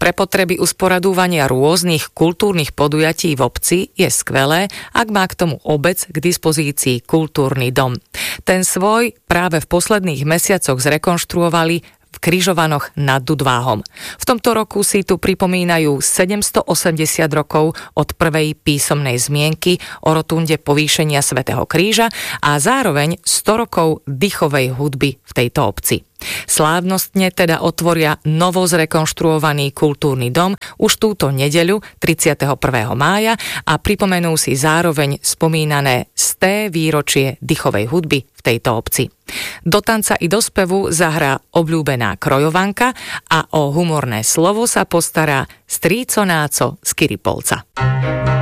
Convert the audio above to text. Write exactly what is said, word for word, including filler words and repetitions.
Pre potreby usporadúvania rôznych kultúrnych podujatí v obci je skvelé, ak má k tomu obec k dispozícii kultúrny dom. Ten svoj práve v posledných mesiacoch zrekonštruovali v Križovanoch nad Dudváhom. V tomto roku si tu pripomínajú sedemstoosemdesiat rokov od prvej písomnej zmienky o rotunde povýšenia Svätého Kríža a zároveň sto rokov dychovej hudby v tejto obci. Slávnostne teda otvoria novo zrekonštruovaný kultúrny dom už túto nedeľu tridsiateho prvého mája a pripomenú si zároveň spomínané sté výročie dychovej hudby v tejto obci. Do tanca i do spevu zahrá obľúbená Krojovanka a o humorné slovo sa postará strýco Náco z Kiripolca.